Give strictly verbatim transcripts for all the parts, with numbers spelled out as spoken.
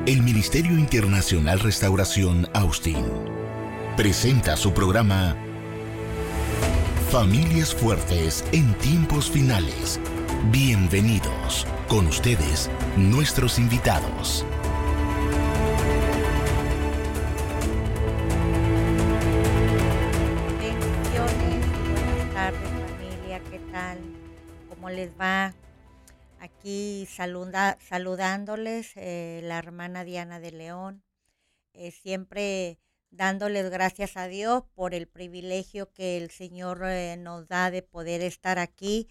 El Ministerio Internacional Restauración Austin presenta su programa Familias Fuertes en Tiempos Finales. Bienvenidos. Con ustedes, nuestros invitados. Bendiciones, buenas tardes familia, ¿qué tal? ¿Cómo les va? Aquí saluda, saludándoles eh, la hermana Diana de León, eh, siempre dándoles gracias a Dios por el privilegio que el Señor eh, nos da de poder estar aquí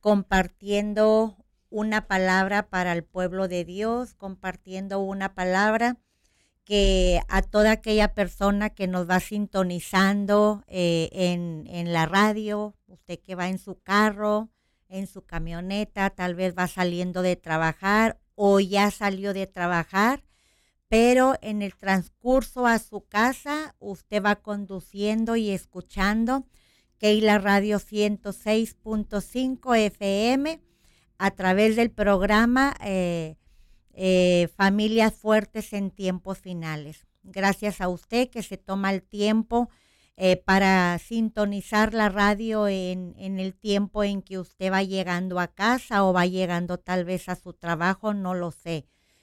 compartiendo una palabra para el pueblo de Dios, compartiendo una palabra que a toda aquella persona que nos va sintonizando eh, en, en la radio, usted que va en su carro, en su camioneta, tal vez va saliendo de trabajar o ya salió de trabajar, pero en el transcurso a su casa usted va conduciendo y escuchando Keila Radio ciento seis punto cinco F M a través del programa eh, eh, Familias Fuertes en Tiempos Finales. Gracias a usted que se toma el tiempo Eh, para sintonizar la radio en, en el tiempo en que usted va llegando a casa o va llegando tal vez a su trabajo, no lo sé.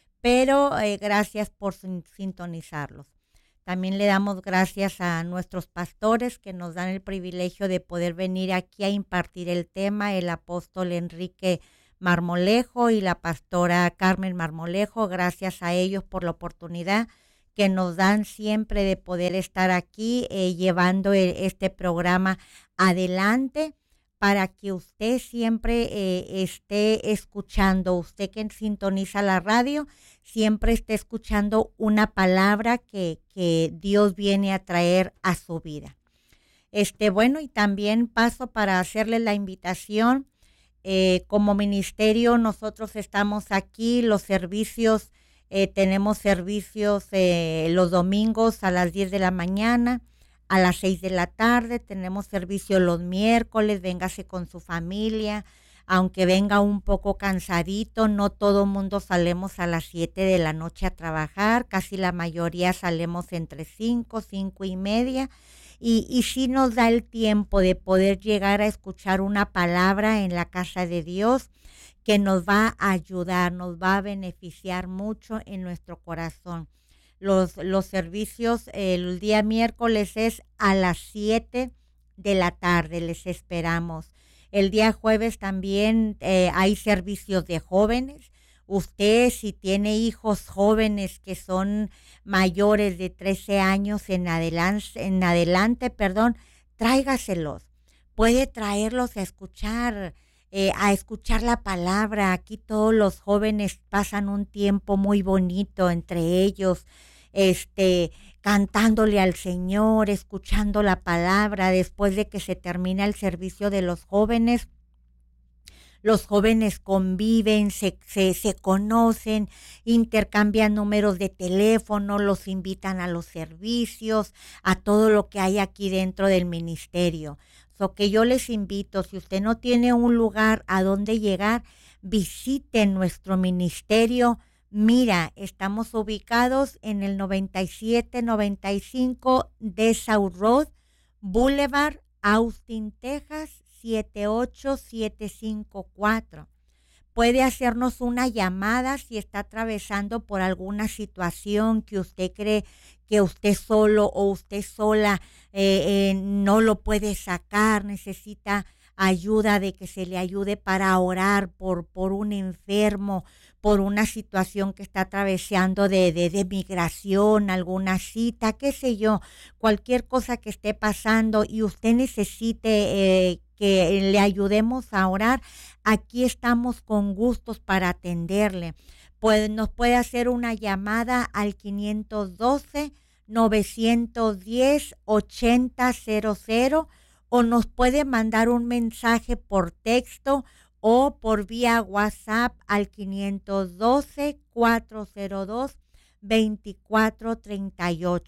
Pero eh, gracias por sin, sintonizarlos. También le damos gracias a nuestros pastores que nos dan el privilegio de poder venir aquí a impartir el tema, el apóstol Enrique Marmolejo y la pastora Carmen Marmolejo. Gracias a ellos por la oportunidad que nos dan siempre de poder estar aquí eh, llevando el, este programa adelante para que usted siempre eh, esté escuchando, usted que sintoniza la radio, siempre esté escuchando una palabra que, que Dios viene a traer a su vida. Este, bueno, y también paso para hacerle la invitación, eh, como ministerio nosotros estamos aquí, los servicios Eh, tenemos servicios eh, los domingos a las diez de la mañana, a las seis de la tarde, tenemos servicio los miércoles, véngase con su familia, aunque venga un poco cansadito, no todo mundo salemos a las siete de la noche a trabajar, casi la mayoría salemos entre cinco, cinco y media, y, y sí nos da el tiempo de poder llegar a escuchar una palabra en la casa de Dios, que nos va a ayudar, nos va a beneficiar mucho en nuestro corazón. Los, los servicios eh, el día miércoles es a las siete de la tarde, les esperamos. El día jueves también eh, hay servicios de jóvenes. Usted, si tiene hijos jóvenes que son mayores de trece años en adelante, en adelante, perdón, tráigaselos. Puede traerlos a escuchar Eh, a escuchar la palabra. Aquí todos los jóvenes pasan un tiempo muy bonito entre ellos, este, cantándole al Señor, escuchando la palabra. Después de que se termina el servicio de los jóvenes, los jóvenes conviven, se, se, se conocen, intercambian números de teléfono, los invitan a los servicios, a todo lo que hay aquí dentro del ministerio. So que yo les invito, si usted no tiene un lugar a donde llegar, visite nuestro ministerio. Mira, estamos ubicados en el noventa y siete noventa y cinco de South Road Boulevard, Austin, Texas, siete ocho siete cinco cuatro. Puede hacernos una llamada si está atravesando por alguna situación que usted cree que usted solo o usted sola eh, eh, no lo puede sacar, necesita ayuda, de que se le ayude para orar por, por un enfermo, por una situación que está atravesando de, de, de migración, alguna cita, qué sé yo, cualquier cosa que esté pasando y usted necesite eh, que le ayudemos a orar, aquí estamos con gustos para atenderle. Pues nos puede hacer una llamada al quinientos doce, novecientos diez, ochenta cero cero o nos puede mandar un mensaje por texto o por vía WhatsApp al quinientos doce, cuatrocientos dos, veinticuatro treinta y ocho.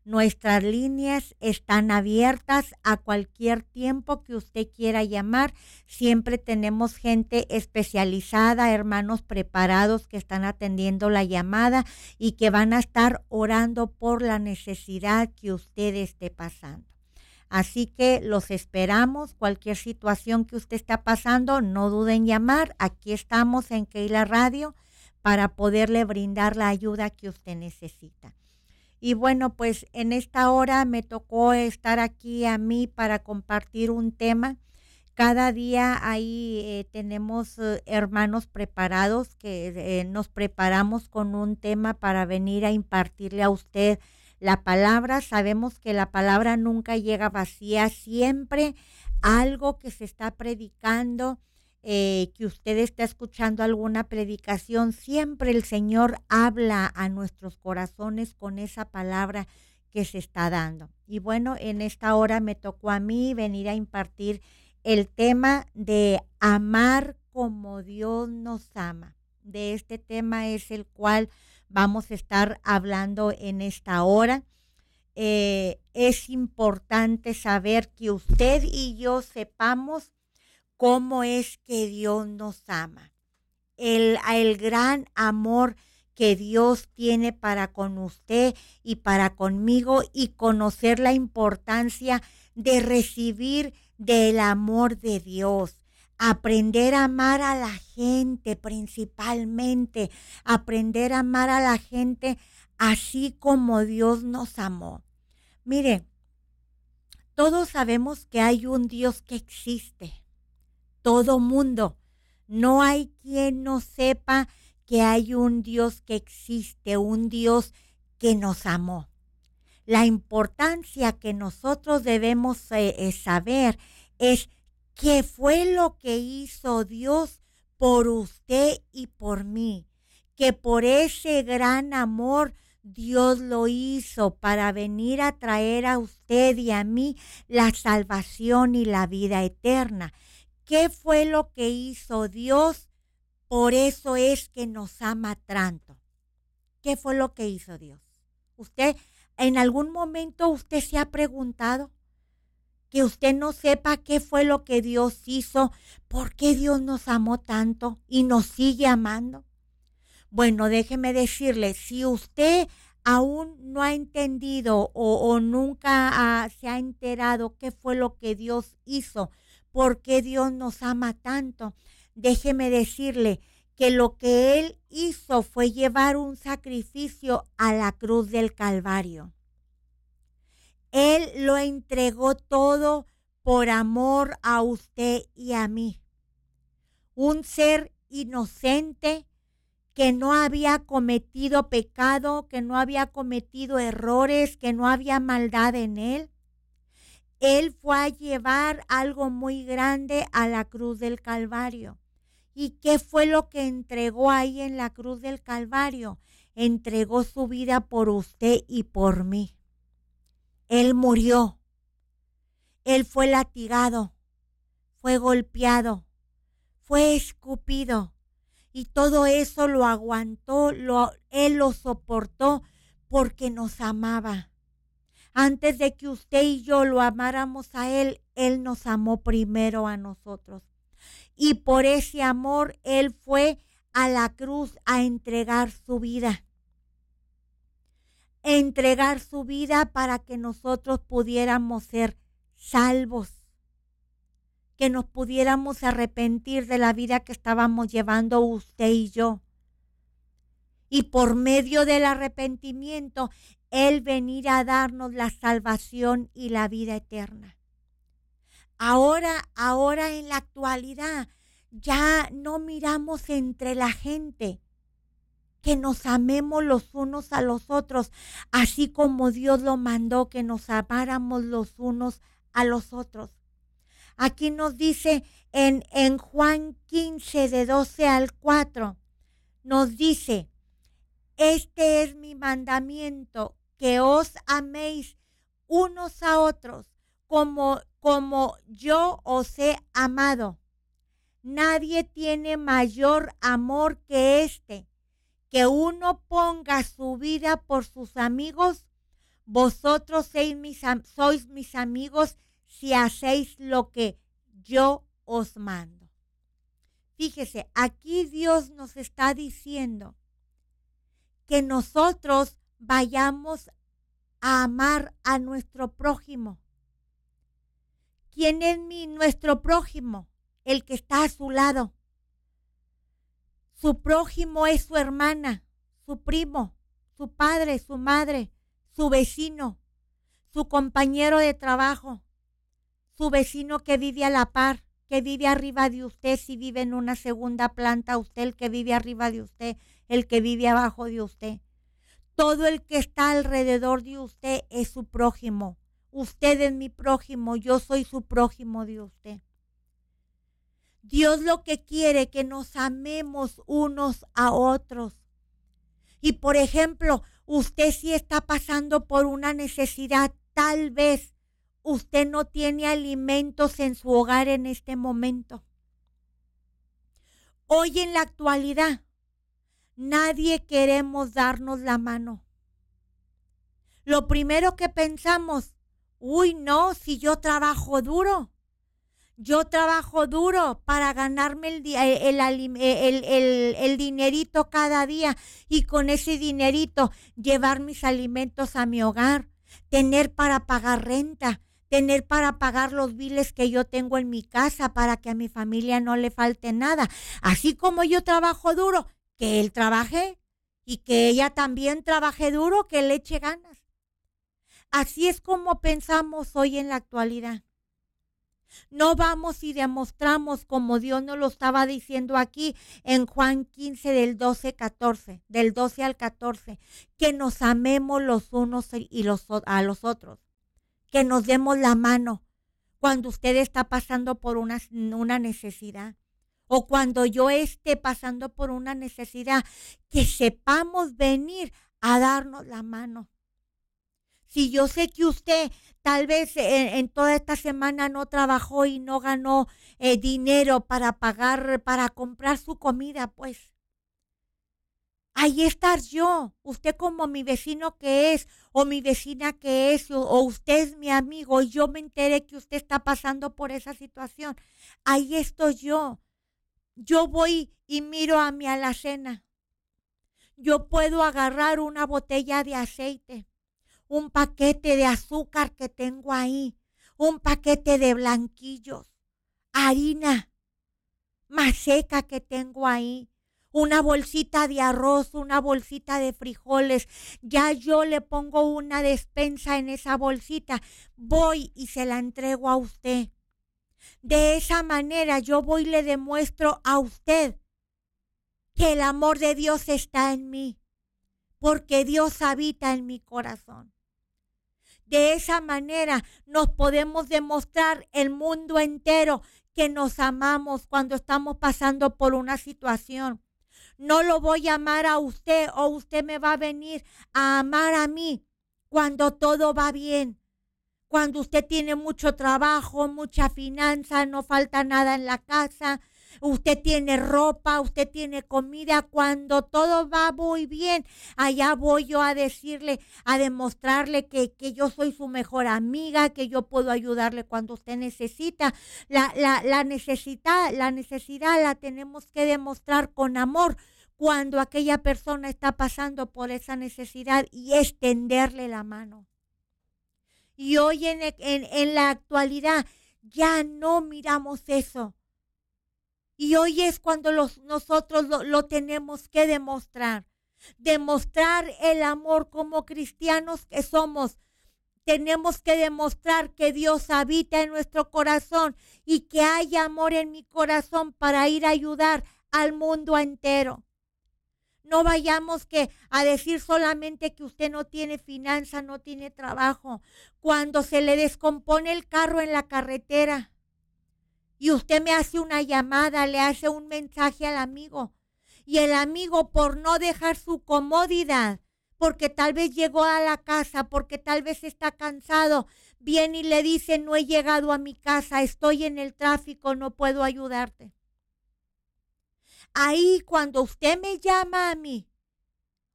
Nuestras líneas están abiertas a cualquier tiempo que usted quiera llamar. Siempre tenemos gente especializada, hermanos preparados que están atendiendo la llamada y que van a estar orando por la necesidad que usted esté pasando. Así que los esperamos. Cualquier situación que usted está pasando, no duden en llamar. Aquí estamos en Keila Radio para poderle brindar la ayuda que usted necesita. Y bueno, pues en esta hora me tocó estar aquí a mí para compartir un tema. Cada día ahí eh, tenemos eh, hermanos preparados que eh, nos preparamos con un tema para venir a impartirle a usted la palabra. Sabemos que la palabra nunca llega vacía, siempre algo que se está predicando, eh, que usted está escuchando alguna predicación, siempre el Señor habla a nuestros corazones con esa palabra que se está dando. Y bueno, en esta hora me tocó a mí venir a impartir el tema de amar como Dios nos ama. De este tema es el cual vamos a estar hablando en esta hora. Eh, es importante saber que usted y yo sepamos cómo es que Dios nos ama. El, el gran amor que Dios tiene para con usted y para conmigo, y conocer la importancia de recibir del amor de Dios. Aprender a amar a la gente principalmente, aprender a amar a la gente así como Dios nos amó. Mire, todos sabemos que hay un Dios que existe. Todo mundo. No hay quien no sepa que hay un Dios que existe, un Dios que nos amó. La importancia que nosotros debemos eh, saber es qué fue lo que hizo Dios por usted y por mí, que por ese gran amor Dios lo hizo para venir a traer a usted y a mí la salvación y la vida eterna. ¿Qué fue lo que hizo Dios? Por eso es que nos ama tanto. ¿Qué fue lo que hizo Dios? Usted, en algún momento usted se ha preguntado que usted no sepa qué fue lo que Dios hizo, por qué Dios nos amó tanto y nos sigue amando. Bueno, déjeme decirle, si usted aún no ha entendido o, o nunca ha, se ha enterado qué fue lo que Dios hizo, por qué Dios nos ama tanto, déjeme decirle que lo que Él hizo fue llevar un sacrificio a la cruz del Calvario. Él lo entregó todo por amor a usted y a mí. Un ser inocente que no había cometido pecado, que no había cometido errores, que no había maldad en él. Él fue a llevar algo muy grande a la cruz del Calvario. ¿Y qué fue lo que entregó ahí en la cruz del Calvario? Entregó su vida por usted y por mí. Él murió. Él fue latigado, fue golpeado, fue escupido. Y todo eso lo aguantó, lo, Él lo soportó porque nos amaba. Antes de que usted y yo lo amáramos a Él, Él nos amó primero a nosotros. Y por ese amor Él fue a la cruz a entregar su vida. Entregar su vida para que nosotros pudiéramos ser salvos. Que nos pudiéramos arrepentir de la vida que estábamos llevando usted y yo. Y por medio del arrepentimiento, Él venir a darnos la salvación y la vida eterna. Ahora, ahora en la actualidad, ya no miramos entre la gente que nos amemos los unos a los otros, así como Dios lo mandó, que nos amáramos los unos a los otros. Aquí nos dice en, en Juan quince, de doce al cuatro, nos dice: este es mi mandamiento, que os améis unos a otros como, como yo os he amado. Nadie tiene mayor amor que este, que uno ponga su vida por sus amigos. vosotros sois mis, sois mis amigos si hacéis lo que yo os mando. Fíjese, aquí Dios nos está diciendo que nosotros vayamos a amar a nuestro prójimo. ¿Quién es mi, nuestro prójimo? El que está a su lado. Su prójimo es su hermana, su primo, su padre, su madre, su vecino, su compañero de trabajo, su vecino que vive a la par, que vive arriba de usted, si vive en una segunda planta, usted el que vive arriba de usted, el que vive abajo de usted. Todo el que está alrededor de usted es su prójimo. Usted es mi prójimo, yo soy su prójimo de usted. Dios lo que quiere es que nos amemos unos a otros. Y por ejemplo, usted si está pasando por una necesidad, tal vez usted no tiene alimentos en su hogar en este momento. Hoy en la actualidad, nadie queremos darnos la mano. Lo primero que pensamos, uy no, si yo trabajo duro. Yo trabajo duro para ganarme el, el, el, el, el, el dinerito cada día y con ese dinerito llevar mis alimentos a mi hogar, tener para pagar renta, tener para pagar los biles que yo tengo en mi casa para que a mi familia no le falte nada. Así como yo trabajo duro, que él trabaje y que ella también trabaje duro, que le eche ganas. Así es como pensamos hoy en la actualidad. No vamos y demostramos como Dios nos lo estaba diciendo aquí en Juan quince del doce, catorce, del doce al catorce, que nos amemos los unos y los, a los otros, que nos demos la mano cuando usted está pasando por una, una necesidad o cuando yo esté pasando por una necesidad, que sepamos venir a darnos la mano. Si yo sé que usted tal vez en, en toda esta semana no trabajó y no ganó eh, dinero para pagar, para comprar su comida, pues ahí está yo, usted como mi vecino que es, o mi vecina que es, o, o usted es mi amigo, y yo me enteré que usted está pasando por esa situación. Ahí estoy yo. Yo voy y miro a mi alacena. Yo puedo agarrar una botella de aceite, un paquete de azúcar que tengo ahí, un paquete de blanquillos, harina más seca que tengo ahí, una bolsita de arroz, una bolsita de frijoles. Ya yo le pongo una despensa en esa bolsita, voy y se la entrego a usted. De esa manera yo voy y le demuestro a usted que el amor de Dios está en mí, porque Dios habita en mi corazón. De esa manera nos podemos demostrar el mundo entero que nos amamos cuando estamos pasando por una situación. No lo voy a amar a usted o usted me va a venir a amar a mí cuando todo va bien. Cuando usted tiene mucho trabajo, mucha finanza, no falta nada en la casa, usted tiene ropa, usted tiene comida, cuando todo va muy bien, allá voy yo a decirle, a demostrarle que, que yo soy su mejor amiga, que yo puedo ayudarle cuando usted necesita. La, la, la necesidad, la necesidad la tenemos que demostrar con amor cuando aquella persona está pasando por esa necesidad y extenderle la mano. Y hoy en, en, en la actualidad ya no miramos eso. Y hoy es cuando los, nosotros lo, lo tenemos que demostrar. Demostrar el amor como cristianos que somos. Tenemos que demostrar que Dios habita en nuestro corazón y que hay amor en mi corazón para ir a ayudar al mundo entero. No vayamos que a decir solamente que usted no tiene finanza, no tiene trabajo. Cuando se le descompone el carro en la carretera y usted me hace una llamada, le hace un mensaje al amigo, y el amigo, por no dejar su comodidad, porque tal vez llegó a la casa, porque tal vez está cansado, viene y le dice: no he llegado a mi casa, estoy en el tráfico, no puedo ayudarte. Ahí cuando usted me llama a mí,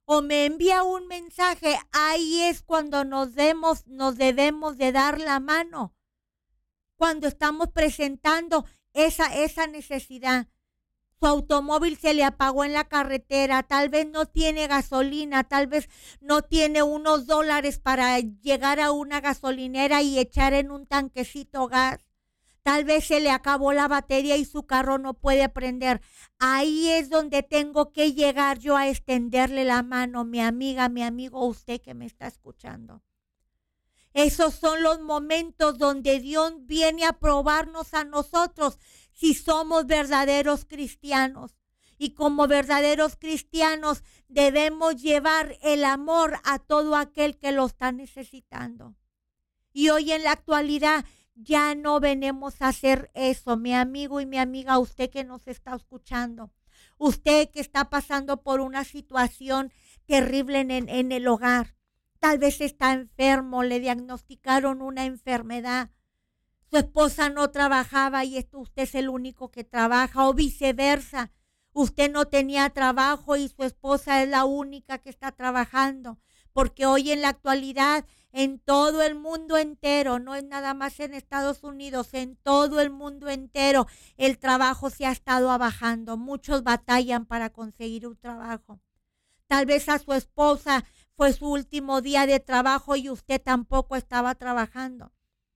o me envía un mensaje, ahí es cuando nos, demos, nos debemos de dar la mano. Cuando estamos presentando esa, esa necesidad. Su automóvil se le apagó en la carretera, tal vez no tiene gasolina, tal vez no tiene unos dólares para llegar a una gasolinera y echar en un tanquecito gas. Tal vez se le acabó la batería y su carro no puede prender. Ahí es donde tengo que llegar yo a extenderle la mano, mi amiga, mi amigo, usted que me está escuchando. Esos son los momentos donde Dios viene a probarnos a nosotros si somos verdaderos cristianos. Y como verdaderos cristianos debemos llevar el amor a todo aquel que lo está necesitando. Y hoy en la actualidad ya no venimos a hacer eso, mi amigo y mi amiga, usted que nos está escuchando. Usted que está pasando por una situación terrible en, en, en el hogar. Tal vez está enfermo, le diagnosticaron una enfermedad. Su esposa no trabajaba y esto, usted es el único que trabaja, o viceversa. Usted no tenía trabajo y su esposa es la única que está trabajando. Porque hoy en la actualidad, en todo el mundo entero, no es nada más en Estados Unidos, en todo el mundo entero, el trabajo se ha estado bajando. Muchos batallan para conseguir un trabajo. Tal vez a su esposa fue su último día de trabajo y usted tampoco estaba trabajando.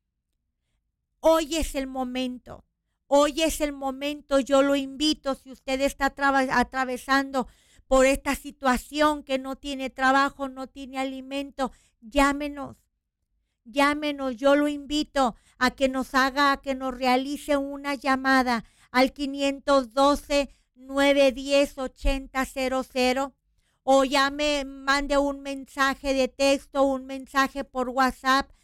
Hoy es el momento, hoy es el momento, yo lo invito, si usted está tra- atravesando por esta situación que no tiene trabajo, no tiene alimento, llámenos, llámenos, yo lo invito a que nos haga, a que nos realice una llamada al quinientos doce, nueve diez, ochenta cero cero. O llame, mande un mensaje de texto, un mensaje por WhatsApp